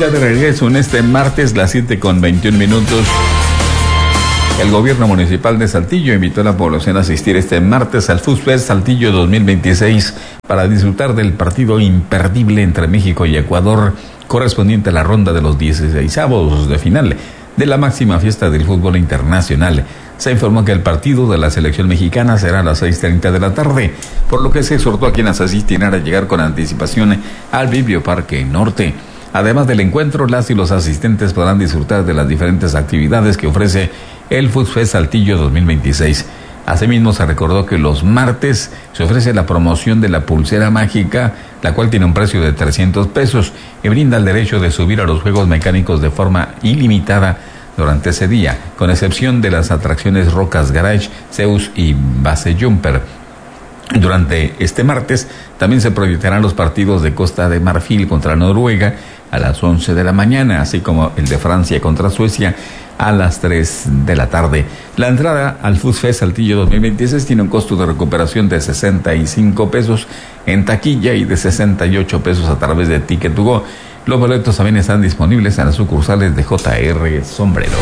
Ya de regreso en este martes, las 7:21. El gobierno municipal de Saltillo invitó a la población a asistir este martes al FUSFest Saltillo 2026 para disfrutar del partido imperdible entre México y Ecuador, correspondiente a la ronda de los 16avos de final de la máxima fiesta del fútbol internacional. Se informó que el partido de la selección mexicana será a las 6:30 de la tarde, por lo que se exhortó a quienes asistirán a llegar con anticipación al Biblioparque Norte. Además del encuentro, las y los asistentes podrán disfrutar de las diferentes actividades que ofrece el FUSFest Saltillo 2026. Asimismo, se recordó que los martes se ofrece la promoción de la pulsera mágica, la cual tiene un precio de 300 pesos y brinda el derecho de subir a los juegos mecánicos de forma ilimitada durante ese día, con excepción de las atracciones Rocas Garage, Zeus y Base Jumper. Durante este martes también se proyectarán los partidos de Costa de Marfil contra Noruega a las 11 de la mañana, así como el de Francia contra Suecia a las 3 de la tarde. La entrada al FUSFest Saltillo 2026 tiene un costo de recuperación de 65 pesos en taquilla y de 68 pesos a través de Ticket to Go. Los boletos también están disponibles en las sucursales de JR Sombreros.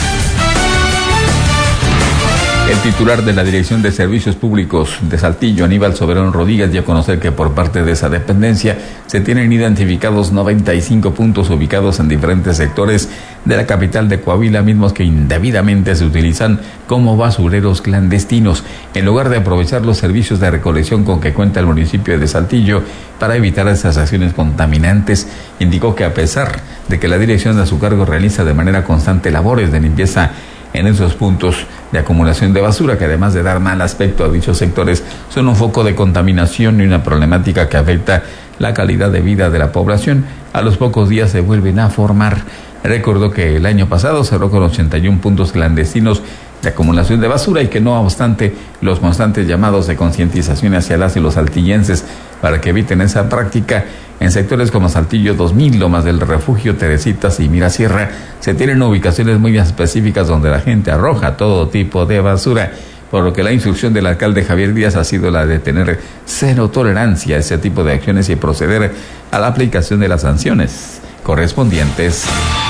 El titular de la Dirección de Servicios Públicos de Saltillo, Aníbal Soberón Rodríguez, dio a conocer que por parte de esa dependencia se tienen identificados 95 puntos ubicados en diferentes sectores de la capital de Coahuila, mismos que indebidamente se utilizan como basureros clandestinos, en lugar de aprovechar los servicios de recolección con que cuenta el municipio de Saltillo para evitar esas acciones contaminantes. Indicó que a pesar de que la dirección a su cargo realiza de manera constante labores de limpieza en esos puntos de acumulación de basura, que además de dar mal aspecto a dichos sectores, son un foco de contaminación y una problemática que afecta la calidad de vida de la población, a los pocos días se vuelven a formar. Recordó que el año pasado cerró con 81 puntos clandestinos de acumulación de basura y que no obstante los constantes llamados de concientización hacia las y los saltillenses para que eviten esa práctica, en sectores como Saltillo 2000, Lomas del Refugio, Teresitas y Mirasierra se tienen ubicaciones muy específicas donde la gente arroja todo tipo de basura, por lo que la instrucción del alcalde Javier Díaz ha sido la de tener cero tolerancia a ese tipo de acciones y proceder a la aplicación de las sanciones correspondientes.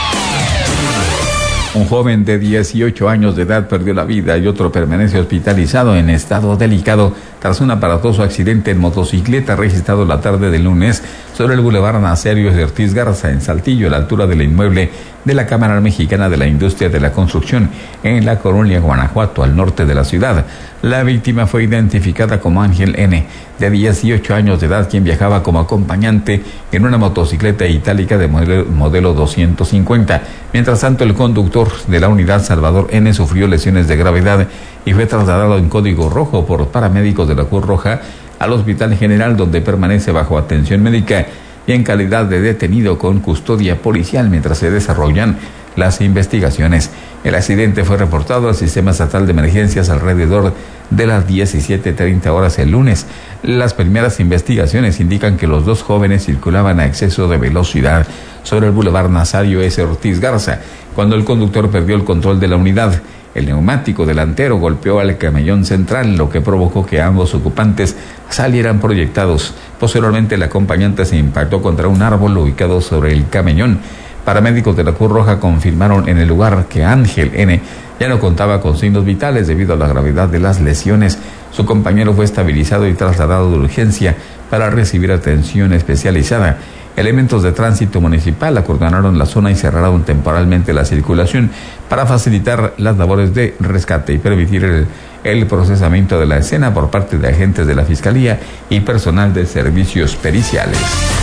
Un joven de 18 años de edad perdió la vida y otro permanece hospitalizado en estado delicado tras un aparatoso accidente en motocicleta registrado la tarde del lunes sobre el Boulevard Nazario Ortiz Garza en Saltillo, a la altura del inmueble de la Cámara Mexicana de la Industria de la Construcción en la Colonia Guanajuato, al norte de la ciudad. La víctima fue identificada como Ángel N., de 18 años de edad, quien viajaba como acompañante en una motocicleta itálica de modelo 250. Mientras tanto, el conductor de la unidad, Salvador N., sufrió lesiones de gravedad y fue trasladado en código rojo por paramédicos de la Cruz Roja al Hospital General, donde permanece bajo atención médica y en calidad de detenido con custodia policial mientras se desarrollan las investigaciones. El accidente fue reportado al Sistema Estatal de Emergencias alrededor de las 17:30 horas el lunes. Las primeras investigaciones indican que los dos jóvenes circulaban a exceso de velocidad sobre el Boulevard Nazario S. Ortiz Garza, cuando el conductor perdió el control de la unidad. El neumático delantero golpeó al camellón central, lo que provocó que ambos ocupantes salieran proyectados. Posteriormente, el acompañante se impactó contra un árbol ubicado sobre el camellón. Paramédicos de la Cruz Roja confirmaron en el lugar que Ángel N. ya no contaba con signos vitales debido a la gravedad de las lesiones. Su compañero fue estabilizado y trasladado de urgencia para recibir atención especializada. Elementos de tránsito municipal acordonaron la zona y cerraron temporalmente la circulación para facilitar las labores de rescate y permitir el procesamiento de la escena por parte de agentes de la Fiscalía y personal de servicios periciales.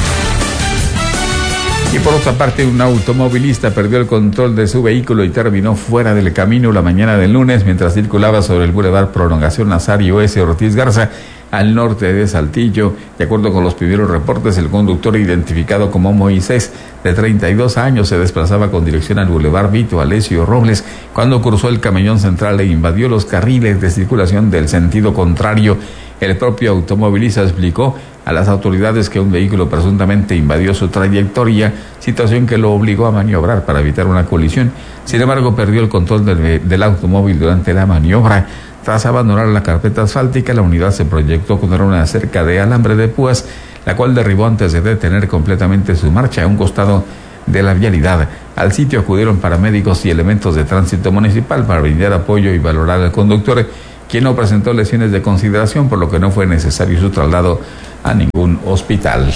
Y por otra parte, un automovilista perdió el control de su vehículo y terminó fuera del camino la mañana del lunes mientras circulaba sobre el Boulevard Prolongación Nazario S. Ortiz Garza, al norte de Saltillo. De acuerdo con los primeros reportes, el conductor, identificado como Moisés, de 32 años, se desplazaba con dirección al Boulevard Vito Alessio Robles cuando cruzó el camellón central e invadió los carriles de circulación del sentido contrario. El propio automovilista explicó a las autoridades que un vehículo presuntamente invadió su trayectoria, situación que lo obligó a maniobrar para evitar una colisión. Sin embargo, perdió el control del automóvil durante la maniobra. Tras abandonar la carpeta asfáltica, la unidad se proyectó contra una cerca de alambre de púas, la cual derribó antes de detener completamente su marcha a un costado de la vialidad. Al sitio acudieron paramédicos y elementos de tránsito municipal para brindar apoyo y valorar al conductor, quien no presentó lesiones de consideración, por lo que no fue necesario su traslado a ningún hospital.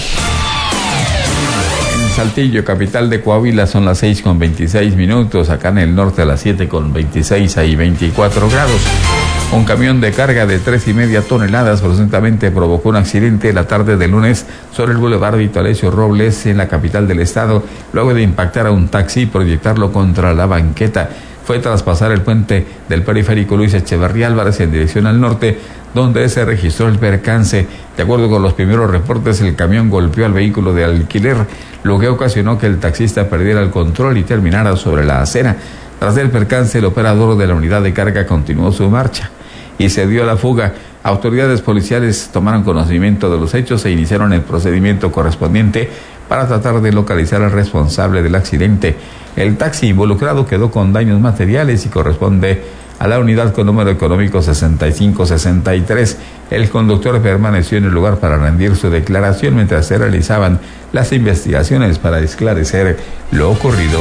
En Saltillo, capital de Coahuila, son las 6:26, acá en el norte a las 7:26, hay 24 grados. Un camión de carga de 3,5 toneladas presuntamente provocó un accidente la tarde del lunes sobre el Boulevard Vito Alessio Robles en la capital del estado, luego de impactar a un taxi y proyectarlo contra la banqueta. Fue tras pasar el puente del periférico Luis Echeverría Álvarez en dirección al norte, donde se registró el percance. De acuerdo con los primeros reportes, el camión golpeó al vehículo de alquiler, lo que ocasionó que el taxista perdiera el control y terminara sobre la acera. Tras el percance, el operador de la unidad de carga continuó su marcha y se dio a la fuga. Autoridades policiales tomaron conocimiento de los hechos e iniciaron el procedimiento correspondiente para tratar de localizar al responsable del accidente. El taxi involucrado quedó con daños materiales y corresponde a la unidad con número económico 6563. El conductor permaneció en el lugar para rendir su declaración mientras se realizaban las investigaciones para esclarecer lo ocurrido.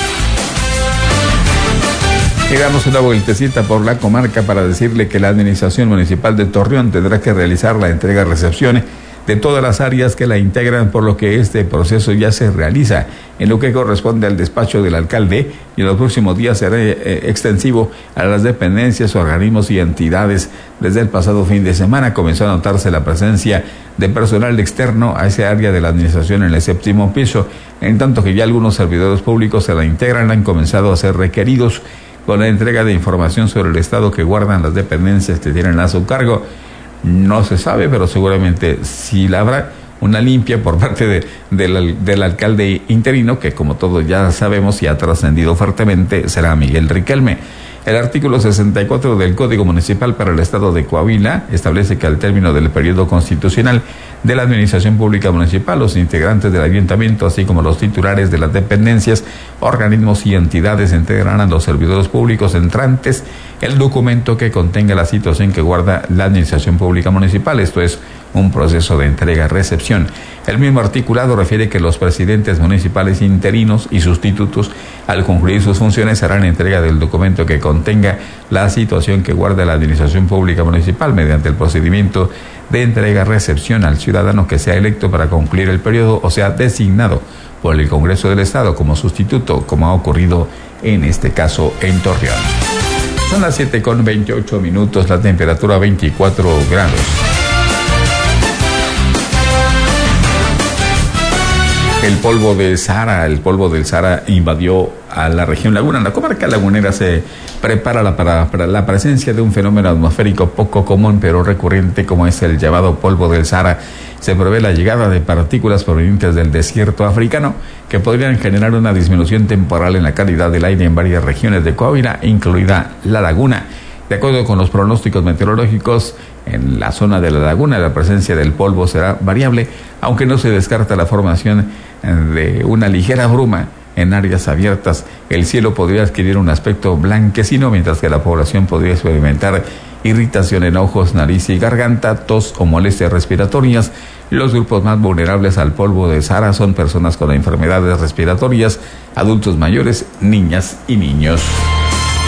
Y damos una vueltecita por la comarca para decirle que la Administración Municipal de Torreón tendrá que realizar la entrega-recepción de todas las áreas que la integran, por lo que este proceso ya se realiza en lo que corresponde al despacho del alcalde, y en los próximos días será extensivo a las dependencias, organismos y entidades. Desde el pasado fin de semana comenzó a notarse la presencia de personal externo a ese área de la administración en el 7º piso, en tanto que ya algunos servidores públicos se la integran, han comenzado a ser requeridos con la entrega de información sobre el estado que guardan las dependencias que tienen a su cargo. No se sabe, pero seguramente sí la habrá una limpia por parte del alcalde interino, que como todos ya sabemos y ha trascendido fuertemente, será Miguel Riquelme. El artículo 64 del Código Municipal para el Estado de Coahuila establece que al término del periodo constitucional de la Administración Pública Municipal, los integrantes del ayuntamiento, así como los titulares de las dependencias, organismos y entidades, integrarán a los servidores públicos entrantes el documento que contenga la situación que guarda la Administración Pública Municipal. Esto es un proceso de entrega-recepción. El mismo articulado refiere que los presidentes municipales interinos y sustitutos, al concluir sus funciones, harán entrega del documento que contenga la situación que guarda la Administración Pública Municipal mediante el procedimiento de entrega-recepción al ciudadano que sea electo para concluir el periodo o sea designado por el Congreso del Estado como sustituto, como ha ocurrido en este caso en Torreón. Son las 7:28, la temperatura 24 grados. El polvo del Sahara invadió a la región Laguna. La comarca lagunera se prepara para la presencia de un fenómeno atmosférico poco común pero recurrente, como es el llamado polvo del Sahara. Se prevé la llegada de partículas provenientes del desierto africano que podrían generar una disminución temporal en la calidad del aire en varias regiones de Coahuila, incluida la laguna. De acuerdo con los pronósticos meteorológicos, en la zona de la laguna la presencia del polvo será variable, aunque no se descarta la formación de una ligera bruma en áreas abiertas. El cielo podría adquirir un aspecto blanquecino, mientras que la población podría experimentar irritación en ojos, nariz y garganta, tos o molestias respiratorias. Los grupos más vulnerables al polvo de Sahara son personas con enfermedades respiratorias, adultos mayores, niñas y niños.